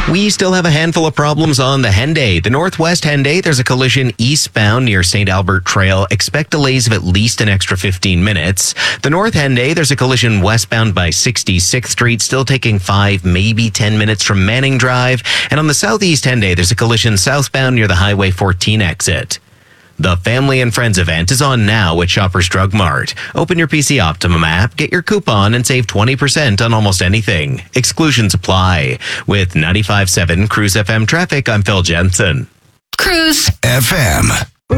We still have a handful of problems on the Henday. The Northwest Henday, there's a collision eastbound near St. Albert Trail. Expect delays of at least an extra 15 minutes. The North Henday, there's a collision westbound by 66th Street, still taking 5, maybe 10 minutes from Manning Drive. And on the Southeast Henday, there's a collision southbound near the Highway 14 exit. The Family and Friends event is on now at Shoppers Drug Mart. Open your PC Optimum app, get your coupon, and save 20% on almost anything. Exclusions apply. With 95.7 Cruise FM traffic, I'm Phil Jensen. Cruise FM.